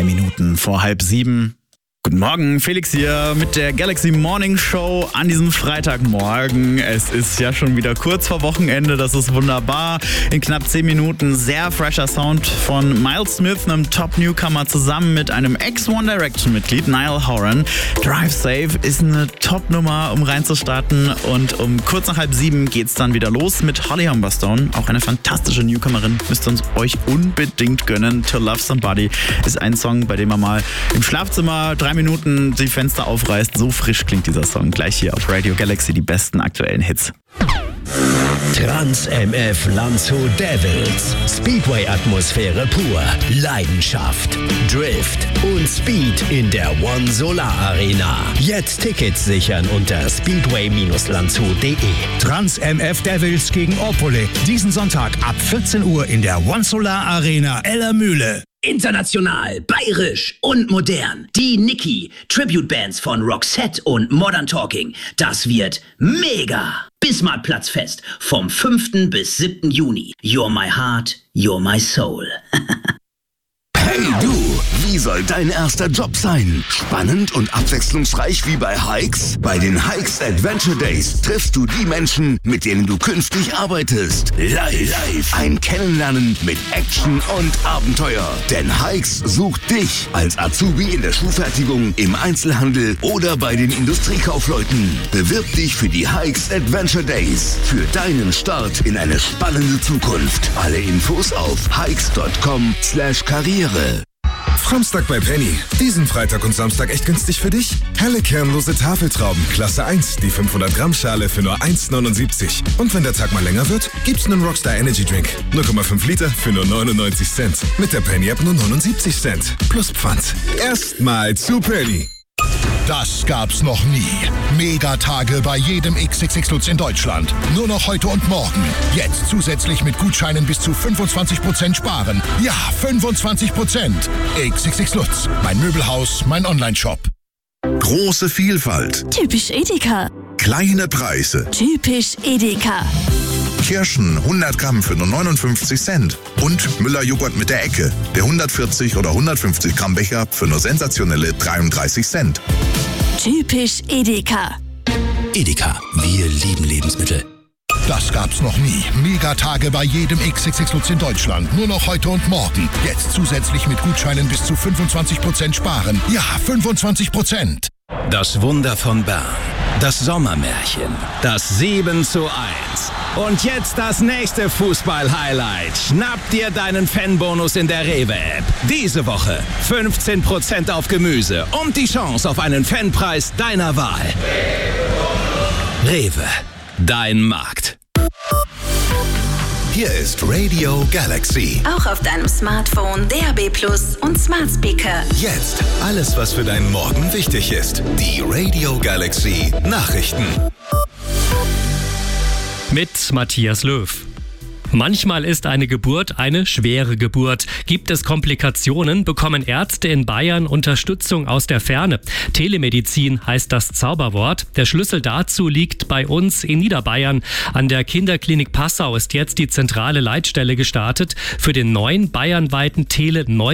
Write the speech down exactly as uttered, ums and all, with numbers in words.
Drei Minuten vor halb sieben. Guten Morgen, Felix hier mit der Galaxy Morning Show an diesem Freitagmorgen. Es ist ja schon wieder kurz vor Wochenende, das ist wunderbar. In knapp zehn Minuten sehr fresher Sound von Miles Smith, einem Top-Newcomer, zusammen mit einem Ex-One Direction-Mitglied, Niall Horan. Drive Safe ist eine Top-Nummer, um reinzustarten. Und um kurz nach halb sieben geht's dann wieder los mit Holly Humberstone. Auch eine fantastische Newcomerin, müsst ihr uns euch unbedingt gönnen. To Love Somebody ist ein Song, bei dem man mal im Schlafzimmer drei Minuten die Fenster aufreißt. So frisch klingt dieser Song. Gleich hier auf Radio Galaxy, die besten aktuellen Hits. Trans M F Landshut Devils. Speedway-Atmosphäre pur. Leidenschaft, Drift und Speed in der One Solar Arena. Jetzt Tickets sichern unter speedway Landshut punkt de. Trans M F Devils gegen Opole. Diesen Sonntag ab vierzehn Uhr in der One Solar Arena Ellermühle. International, bayerisch und modern. Die Niki, Tribute-Bands von Roxette und Modern Talking. Das wird mega. Bismarckplatzfest vom fünften bis siebten Juni. You're my heart, you're my soul. Hey du, wie soll dein erster Job sein? Spannend und abwechslungsreich wie bei Hikes? Bei den Hikes Adventure Days triffst du die Menschen, mit denen du künftig arbeitest. Live, live. Ein Kennenlernen mit Action und Abenteuer. Denn Hikes sucht dich als Azubi in der Schuhfertigung, im Einzelhandel oder bei den Industriekaufleuten. Bewirb dich für die Hikes Adventure Days. Für deinen Start in eine spannende Zukunft. Alle Infos auf hikes punkt com slash karriere. Samstag bei Penny. Diesen Freitag und Samstag echt günstig für dich? Helle kernlose Tafeltrauben, Klasse eins, die fünfhundert Gramm Schale für nur eins neunundsiebzig. Und wenn der Tag mal länger wird, gibt's einen Rockstar Energy Drink. null Komma fünf Liter für nur neunundneunzig Cent. Mit der Penny App nur neunundsiebzig Cent. Plus Pfand. Erstmal zu Penny. Das gab's noch nie. Megatage bei jedem X X X Lutz in Deutschland. Nur noch heute und morgen. Jetzt zusätzlich mit Gutscheinen bis zu fünfundzwanzig Prozent sparen. Ja, fünfundzwanzig Prozent. X X X Lutz. Mein Möbelhaus, mein Online-Shop. Große Vielfalt. Typisch Edeka. Kleine Preise. Typisch Edeka. Kirschen hundert Gramm für nur neunundfünfzig Cent. Und Müller-Joghurt mit der Ecke. Der hundertvierzig oder hundertfünfzig Gramm Becher für nur sensationelle dreiunddreißig Cent. Typisch Edeka. Edeka, wir lieben Lebensmittel. Das gab's noch nie. Megatage bei jedem X X X Lutz in Deutschland. Nur noch heute und morgen. Jetzt zusätzlich mit Gutscheinen bis zu fünfundzwanzig Prozent sparen. Ja, fünfundzwanzig Prozent. Das Wunder von Bern. Das Sommermärchen. Das sieben zu eins. Und jetzt das nächste Fußball-Highlight. Schnapp dir deinen Fanbonus in der Rewe-App. Diese Woche fünfzehn Prozent auf Gemüse und die Chance auf einen Fanpreis deiner Wahl. Rewe, dein Markt. Hier ist Radio Galaxy. Auch auf deinem Smartphone, D A B Plus und Smart Speaker. Jetzt alles, was für deinen Morgen wichtig ist. Die Radio Galaxy Nachrichten. Mit Matthias Löw. Manchmal ist eine Geburt eine schwere Geburt. Gibt es Komplikationen, bekommen Ärzte in Bayern Unterstützung aus der Ferne. Telemedizin heißt das Zauberwort. Der Schlüssel dazu liegt bei uns in Niederbayern. An der Kinderklinik Passau ist jetzt die zentrale Leitstelle gestartet für den neuen bayernweiten Tele-Neu